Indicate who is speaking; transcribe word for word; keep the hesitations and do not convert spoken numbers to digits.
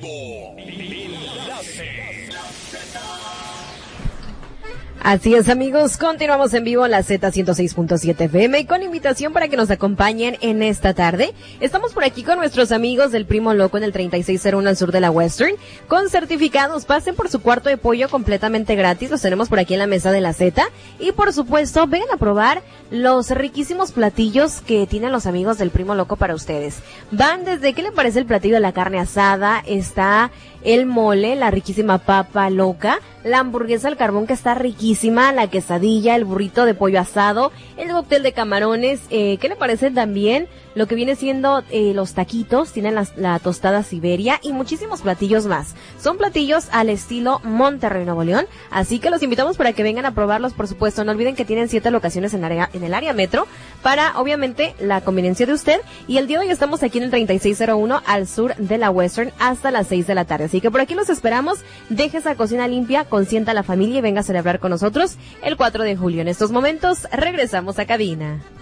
Speaker 1: vivo. Enlace.
Speaker 2: Así es, amigos, continuamos en vivo en la Z ciento seis punto siete F M con invitación para que nos acompañen en esta tarde. Estamos por aquí con nuestros amigos del Primo Loco en el treinta y seis cero uno al sur de la Western, con certificados. Pasen por su cuarto de pollo completamente gratis, los tenemos por aquí en la mesa de la Z. Y por supuesto, vengan a probar los riquísimos platillos que tienen los amigos del Primo Loco para ustedes. Van desde, ¿qué le parece el platillo de la carne asada? Está el mole, la riquísima papa loca, la hamburguesa al carbón que está riquísima, la quesadilla, el burrito de pollo asado, el cóctel de camarones, eh, ¿qué le parece también lo que viene siendo eh, los taquitos? Tienen la, la tostada Siberia y muchísimos platillos más. Son platillos al estilo Monterrey, Nuevo León, así que los invitamos para que vengan a probarlos, por supuesto. No olviden que tienen siete locaciones en, área, en el área metro para, obviamente, la conveniencia de usted. Y el día de hoy estamos aquí en el treinta y seis cero uno al sur de la Western hasta las seis de la tarde. Así que por aquí los esperamos. Deje esa cocina limpia, consienta a la familia y venga a celebrar con nosotros el cuatro de julio. En estos momentos regresamos a cabina.